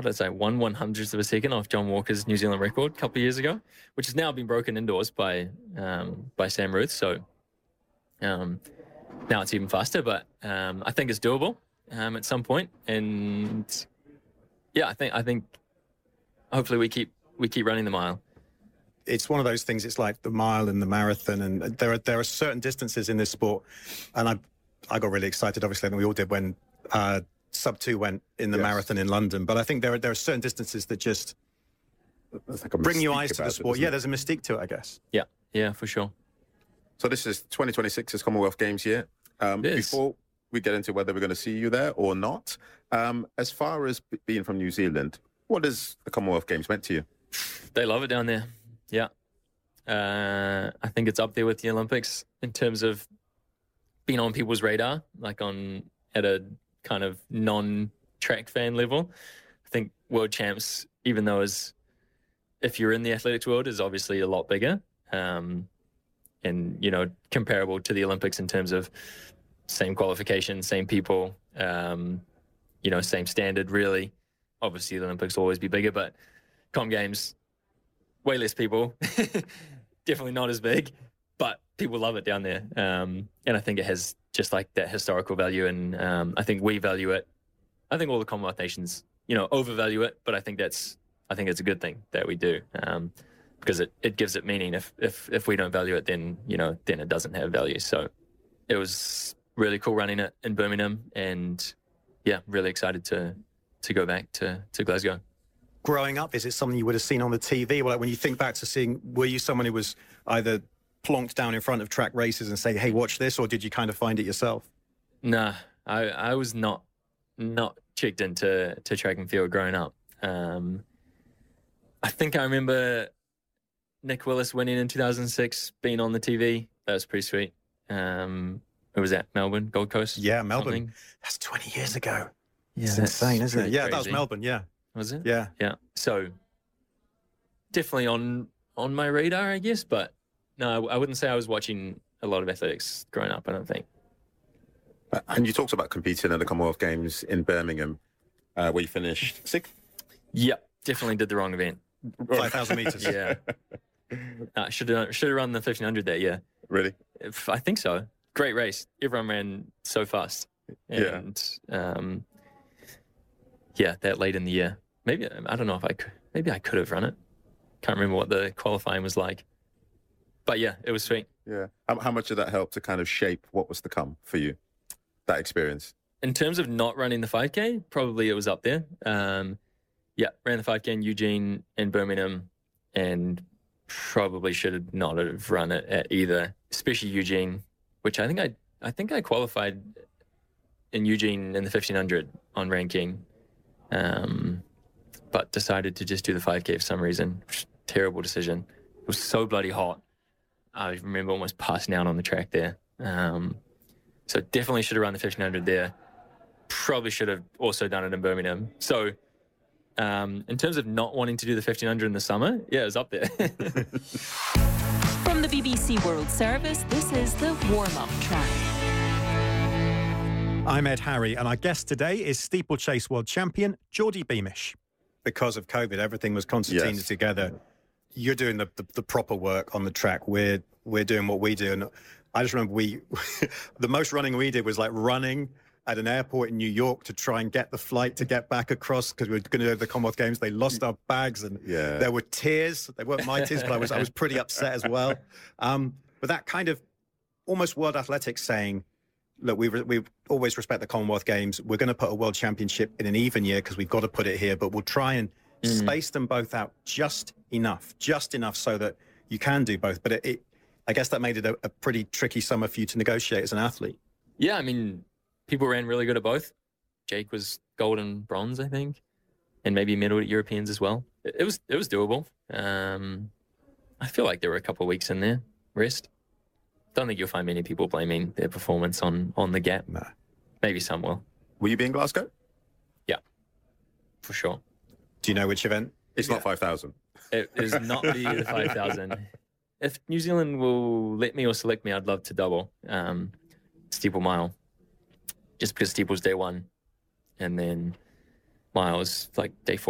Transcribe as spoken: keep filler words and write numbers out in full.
what did I say, one one hundredth of a second off John Walker's New Zealand record a couple of years ago, which has now been broken indoors by um, by Sam Ruth. So um, now it's even faster, but um, I think it's doable um, at some point. And yeah, I think I think hopefully we keep we keep running the mile. It's one of those things. It's like the mile and the marathon, and there are there are certain distances in this sport, and I I got really excited, obviously, and we all did when uh, sub two went in the yes. marathon in London. But I think there are there are certain distances that just like bring new eyes to the sport. It, yeah, it? there's a mystique to it, I guess. Yeah, yeah, for sure. So this is twenty twenty-six is Commonwealth Games year. Um, before we get into whether we're going to see you there or not, um, as far as being from New Zealand, what has the Commonwealth Games meant to you? They love it down there. Yeah. Uh, I think it's up there with the Olympics in terms of being on people's radar, like on at a kind of non-track fan level. I think World Champs, even though is if you're in the athletics world, is obviously a lot bigger. Um, and, you know, comparable to the Olympics in terms of same qualification, same people, um, you know, same standard, really. Obviously, the Olympics will always be bigger, but Com Games, way less people, definitely not as big, but people love it down there. Um, and I think it has just like that historical value. And um, I think we value it. I think all the Commonwealth nations, you know, overvalue it, but I think that's, I think it's a good thing that we do um, because it, it gives it meaning. If, if, if we don't value it, then, you know, then it doesn't have value. So it was really cool running it in Birmingham, and yeah, really excited to, to go back to, to Glasgow. Growing up, is it something you would have seen on the T V? Well, like when you think back to seeing, were you someone who was either plonked down in front of track races and say, hey, watch this, or did you kind of find it yourself? Nah, I, I was not not checked into to track and field growing up. Um, I think I remember Nick Willis winning in two thousand six, being on the T V. That was pretty sweet. Um, it was at Melbourne, Gold Coast. Yeah, Melbourne. Something. That's twenty years ago. Yeah, it's insane, isn't it? Yeah, crazy. That was Melbourne, yeah. Was it? Yeah. Yeah. So definitely on on my radar, I guess, but no, I wouldn't say I was watching a lot of athletics growing up, I don't think. And you talked about competing at the Commonwealth Games in Birmingham, uh, where you finished sixth? Yep, definitely did the wrong event. five thousand metres. Yeah. I should have should have run the fifteen hundred that year. Really? If, I think so. Great race. Everyone ran so fast. And, yeah. Um, yeah, that late in the year. Maybe, I don't know if I could, maybe I could have run it. Can't remember what the qualifying was like. But yeah, it was sweet. Yeah. How, how much did that help to kind of shape what was to come for you, that experience? In terms of not running the five K, probably it was up there. Um, yeah, ran the five K in Eugene and Birmingham, and probably should have not have run it at either, especially Eugene, which I think I, I think I qualified in Eugene in the fifteen hundred on ranking. Um, but decided to just do the five K for some reason. Terrible decision. It was so bloody hot. I remember almost passing out on the track there. Um, so definitely should have run the fifteen hundred there. Probably should have also done it in Birmingham. So um, in terms of not wanting to do the fifteen hundred in the summer, yeah, it was up there. From the B B C World Service, this is the warm-up track. I'm Ed Harry, and our guest today is steeplechase world champion Geordie Beamish. Because of COVID, everything was concertinaed yes. together. You're doing the, the, the proper work on the track. We're we're doing what we do, and I just remember we the most running we did was like running at an airport in New York to try and get the flight to get back across because we were going to go to the Commonwealth Games. They lost our bags, and yeah. there were tears. They weren't my tears, but I was I was pretty upset as well. Um, but that kind of almost world athletics saying, look, we we always respect the Commonwealth Games. We're going to put a world championship in an even year because we've got to put it here, but we'll try and mm. space them both out just enough, just enough so that you can do both. But it, it I guess that made it a, a pretty tricky summer for you to negotiate as an athlete. Yeah, I mean, people ran really good at both. Jake was gold and bronze, I think, and maybe medal at Europeans as well. It, it was it was doable. Um, I feel like there were a couple of weeks in there, rest. Don't think you'll find many people blaming their performance on, on the gap. No. Maybe some will. Will you be in Glasgow? Yeah, for sure. Do you know which event? It's yeah. not five thousand. It is not the five thousand. If New Zealand will let me or select me, I'd love to double um, steeple mile. Just because steeple's day one, and then miles like day four.